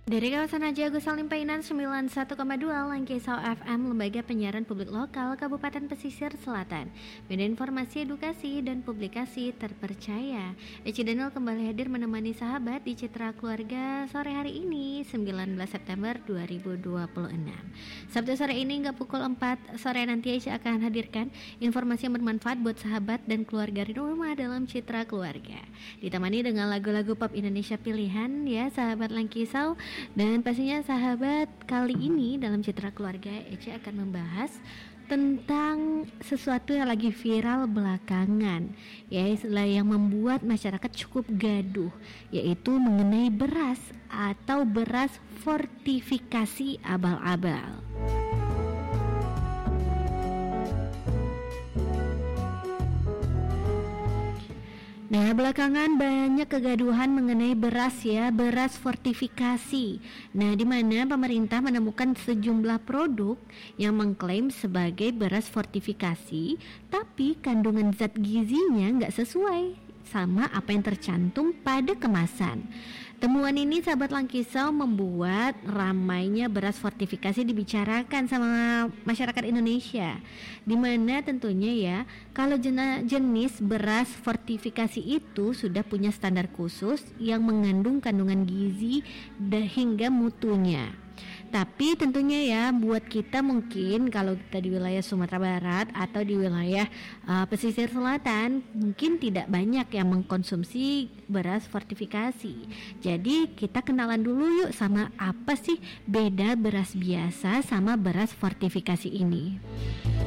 Dari kawasan Haji Agus Salim Painan 91,2 Langkisau FM, Lembaga Penyiaran Publik Lokal Kabupaten Pesisir Selatan. Media informasi, edukasi, dan publikasi terpercaya. Eci Daniel kembali hadir menemani sahabat di Citra Keluarga sore hari ini 19 September 2026. Sabtu sore ini hingga pukul 4 sore nanti Eci akan hadirkan informasi yang bermanfaat buat sahabat dan keluarga di rumah dalam Citra Keluarga. Ditemani dengan lagu-lagu pop Indonesia pilihan ya sahabat Langkisau. Dan pastinya sahabat, kali ini dalam Citra Keluarga Ece akan membahas tentang sesuatu yang lagi viral belakangan, yaitu yang membuat masyarakat cukup gaduh, yaitu mengenai beras atau beras fortifikasi abal-abal. Nah, belakangan banyak kegaduhan mengenai beras ya, beras fortifikasi. Nah, di mana pemerintah menemukan sejumlah produk yang mengklaim sebagai beras fortifikasi, tapi kandungan zat gizinya nggak sesuai sama apa yang tercantum pada kemasan. Temuan ini sahabat Langkisau membuat ramainya beras fortifikasi dibicarakan sama masyarakat Indonesia. Dimana tentunya ya, kalau jenis beras fortifikasi itu sudah punya standar khusus yang mengandung kandungan gizi hingga mutunya. Tapi tentunya ya buat kita mungkin kalau kita di wilayah Sumatera Barat atau di wilayah pesisir selatan mungkin tidak banyak yang mengkonsumsi beras fortifikasi. Jadi kita kenalan dulu yuk sama apa sih beda beras biasa sama beras fortifikasi ini.